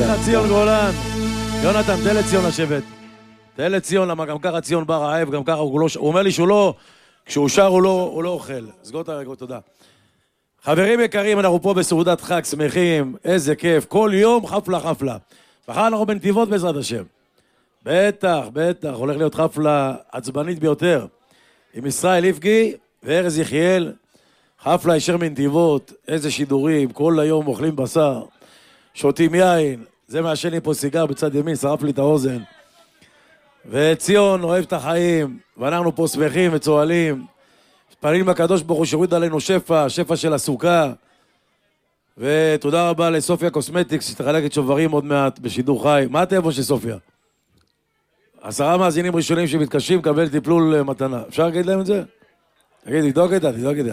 לך ציון גולן. יונתן, תן לציון לשבת. תן לציון, למה גם ככה ציון בא רעב, גם ככה הוא אומר לי שהוא לא, כשהוא שר הוא לא אוכל. סגור את הרגעות, תודה. חברים יקרים, אנחנו פה בסעודת חג, שמחים, איזה כיף. כל יום חפלה. מחר אנחנו בנתיבות בעזרת השם. בטח, הולך להיות חפלה עצבנית ביותר. עם ישראל איפגי וארז יחיאל, חפלה ישר מנתיבות, איזה שידורים, כל היום אוכלים בשר, שותים יין, זה מעשנים פה סיגר בצד ימין, שרף לי את האוזן. וציון אוהב את החיים, ואנחנו פה שמחים וצועלים, מתפללים לקדוש ברוך הוא שהוריד עלינו שפע של הסוכה, ותודה רבה לסופיה קוסמטיקס, שתחלק את שוברים עוד מעט בשידור חי. מה הטלפון של סופיה? 10 מאזינים ראשונים שמתקשים לקבל טיפול מתנה. אפשר להגיד להם את זה? תגיד, תבדוק איתה.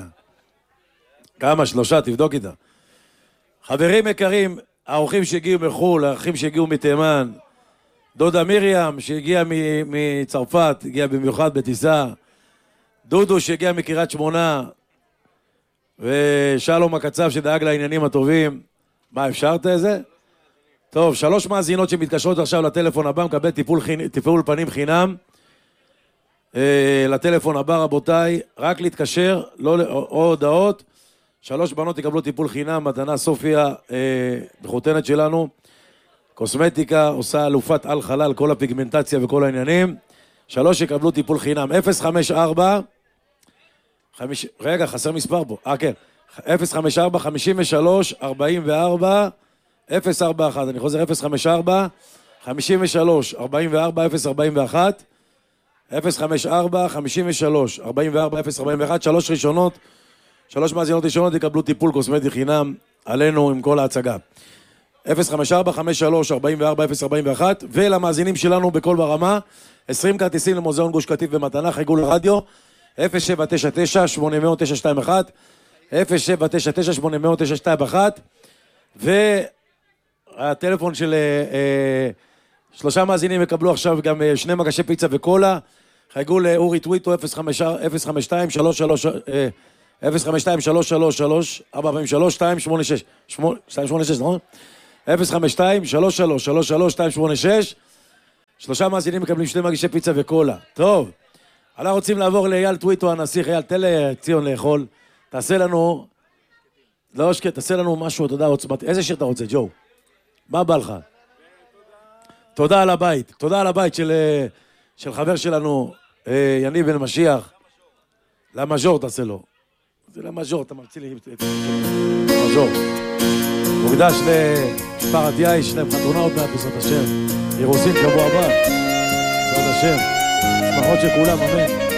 כמה? 3, תבדוק איתה. חברים יקרים, האורחים שהגיעו מחול, האורחים שהגיעו מתימן, דודה מרים שהגיעה מצרפת, הגיעה במיוחד בטיסה, דודו שהגיע מקריית שמונה, ושלום הקצב שדאג לעניינים הטובים. מה, אפשרת את זה? טוב, 3 מאזינות שמתקשרות עכשיו לטלפון הבא, מקבל טיפול פנים חינם. לטלפון הבא, רבותיי, רק להתקשר, לא או הודעות. 3 בנות יקבלו טיפול חינם, מתנה סופיה, בחותנת שלנו. קוסמטיקה, עושה אלופת על חלל, כל הפיגמנטציה וכל העניינים. 3 יקבלו טיפול חינם. 054, רגע, חסר מספר פה. כן. 054, 53, 44, 041. אני חוזר 054, 53, 44, 041. 054, 53, 44, 041. 3 ראשונות, 3 מאזינות ראשונות יקבלו טיפול קוסמטי חינם עלינו עם כל ההצגה. 054, 53, 44, 041. ולמאזינים שלנו בכל ברמה, 20 כרטיסים למוזיאון גוש קטיף במתנה, חייגו לרדיו 0799 800 921, 0799 800 921. והטלפון של 3 מאזינים יקבלו עכשיו גם 2 מגשי פיצה וקולה. חייגו לאורי טוויטו 052 333 453 286, 286, נכון? 052 333 286. 3 מאזינים מקבלים 2 מגישי פיצה וקולה. טוב, אנחנו רוצים לעבור לאייל טוויטו הנסיך. אייל, תן לציון לאכול, תעשה לנו, לא שקט, תעשה לנו משהו, תודה, עוצמת. איזה שיר אתה רוצה, ג'ו? מה בא לך? תודה על הבית, תודה על הבית של חבר שלנו, יניב בן משיח. למז'ור תעשה לו. זה למז'ור, אתה מרצי לי למז'ור. מוקדש למשפחת יאיש, יש להם חתונה עוד מעט בעזרת השם. אירוסין שבוע הבא, בעזרת השם. משפחות של כולם, אמן.